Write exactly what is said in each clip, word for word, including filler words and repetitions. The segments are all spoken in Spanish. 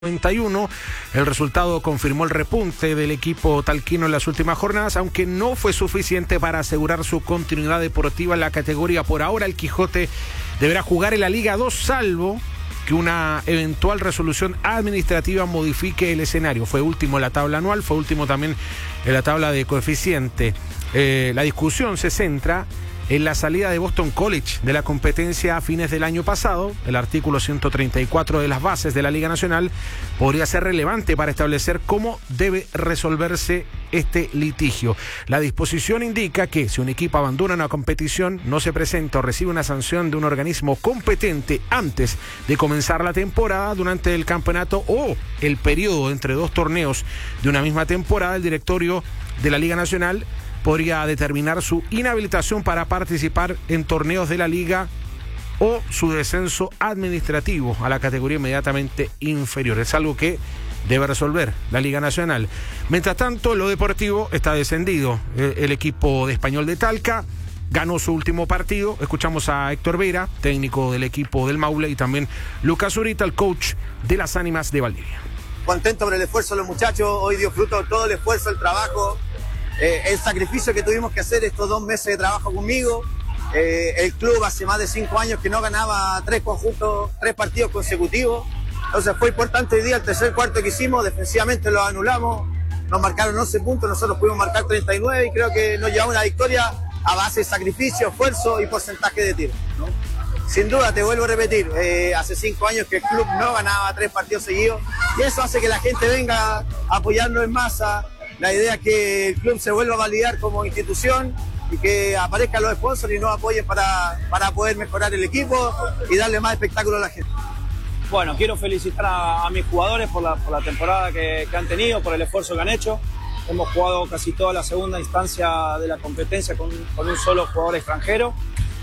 noventa y uno. El resultado confirmó el repunte del equipo talquino en las últimas jornadas, aunque no fue suficiente para asegurar su continuidad deportiva en la categoría. Por ahora el Quijote deberá jugar en la Liga dos, salvo que una eventual resolución administrativa modifique el escenario. Fue último en la tabla anual, fue último también en la tabla de coeficiente. Eh, la discusión se centra en la salida de Boston College de la competencia a fines del año pasado. El artículo ciento treinta y cuatro de las bases de la Liga Nacional podría ser relevante para establecer cómo debe resolverse este litigio. La disposición indica que si un equipo abandona una competición, no se presenta o recibe una sanción de un organismo competente antes de comenzar la temporada, durante el campeonato o el periodo entre dos torneos de una misma temporada, el directorio de la Liga Nacional podría determinar su inhabilitación para participar en torneos de la liga o su descenso administrativo a la categoría inmediatamente inferior. Es algo que debe resolver la Liga Nacional. Mientras tanto, lo deportivo está descendido. El equipo de Español de Talca ganó su último partido. Escuchamos a Héctor Vera, técnico del equipo del Maule, y también Lucas Zurita, el coach de las Ánimas de Valdivia. Contento por el esfuerzo de los muchachos. Hoy dio fruto todo el esfuerzo, el trabajo. Eh, el sacrificio que tuvimos que hacer estos dos meses de trabajo conmigo. Eh, el club hace más de cinco años que no ganaba tres conjuntos, tres partidos consecutivos. Entonces fue importante hoy día el tercer cuarto que hicimos. Defensivamente lo anulamos, nos marcaron once puntos, nosotros pudimos marcar treinta y nueve y creo que nos llevamos una victoria a base de sacrificio, esfuerzo y porcentaje de tiro, ¿no? Sin duda, te vuelvo a repetir, eh, hace cinco años que el club no ganaba tres partidos seguidos y eso hace que la gente venga a apoyarnos en masa. La idea es que el club se vuelva a validar como institución y que aparezcan los sponsors y nos apoyen para, para poder mejorar el equipo y darle más espectáculo a la gente. Bueno, quiero felicitar a, a mis jugadores por la, por la temporada que, que han tenido, por el esfuerzo que han hecho. Hemos jugado casi toda la segunda instancia de la competencia con, con un solo jugador extranjero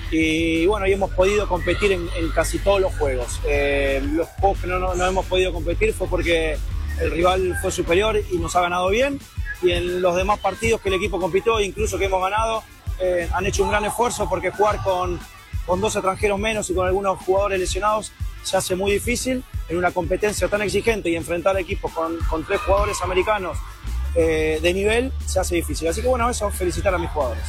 y bueno, y hemos podido competir en, en casi todos los juegos. Eh, los juegos que no, no, no hemos podido competir fue porque el rival fue superior y nos ha ganado bien. Y en los demás partidos que el equipo compitió, incluso que hemos ganado, eh, han hecho un gran esfuerzo, porque jugar con, con dos extranjeros menos y con algunos jugadores lesionados se hace muy difícil en una competencia tan exigente, y enfrentar equipos con, con tres jugadores americanos eh, de nivel se hace difícil. Así que bueno, eso, felicitar a mis jugadores.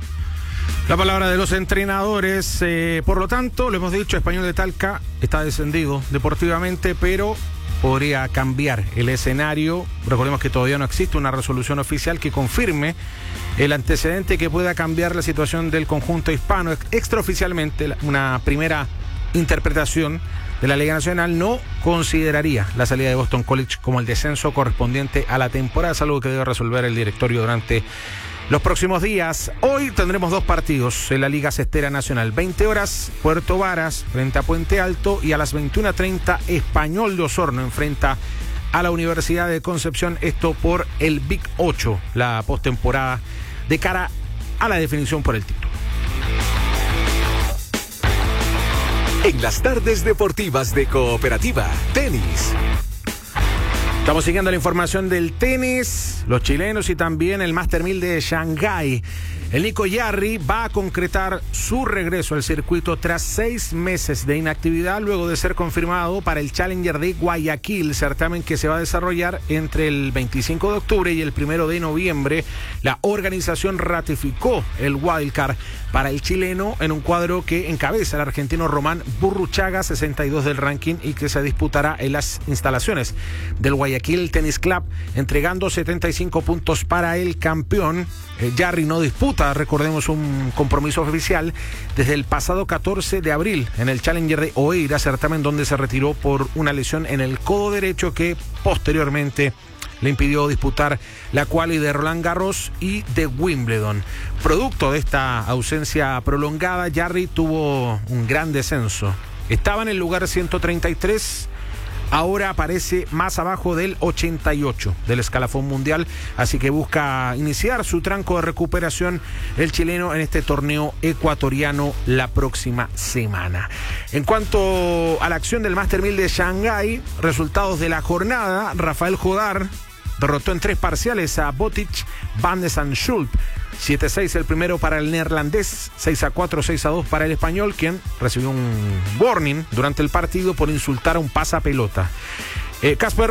La palabra de los entrenadores. Eh, por lo tanto, lo hemos dicho, Español de Talca está descendido deportivamente, pero podría cambiar el escenario. Recordemos que todavía no existe una resolución oficial que confirme el antecedente que pueda cambiar la situación del conjunto hispano. Extraoficialmente, una primera interpretación de la Liga Nacional no consideraría la salida de Boston College como el descenso correspondiente a la temporada. Es algo que debe resolver el directorio durante los próximos días. Hoy tendremos dos partidos en la Liga Cestera Nacional. veinte horas, Puerto Varas frente a Puente Alto, y a las veintiuna treinta, Español de Osorno enfrenta a la Universidad de Concepción. Esto por el Big ocho, la postemporada de cara a la definición por el título. En las tardes deportivas de Cooperativa, tenis. Estamos siguiendo la información del tenis, los chilenos y también el Master mil de Shanghái. El Nico Yarri va a concretar su regreso al circuito tras seis meses de inactividad, luego de ser confirmado para el Challenger de Guayaquil, certamen que se va a desarrollar entre el veinticinco de octubre y el primero de noviembre. La organización ratificó el wildcard para el chileno en un cuadro que encabeza el argentino Román Burruchaga, sesenta y dos del ranking, y que se disputará en las instalaciones del Guayaquil Tennis Club, entregando setenta y cinco puntos para el campeón. Eh, Yarri no disputa, recordemos, un compromiso oficial desde el pasado catorce de abril en el Challenger de Oeiras, certamen donde se retiró por una lesión en el codo derecho que posteriormente le impidió disputar la quali de Roland Garros y de Wimbledon. Producto de esta ausencia prolongada, Yarri tuvo un gran descenso. Estaba en el lugar ciento treinta y tres, ahora aparece más abajo del ochenta y ocho del escalafón mundial, así que busca iniciar su tranco de recuperación el chileno en este torneo ecuatoriano la próxima semana. En cuanto a la acción del Master mil de Shanghái, resultados de la jornada: Rafael Jodar derrotó en tres parciales a Botic van de Zandschulp. siete a seis el primero para el neerlandés, seis a cuatro, seis a dos para el español, quien recibió un warning durante el partido por insultar a un pasapelota. Casper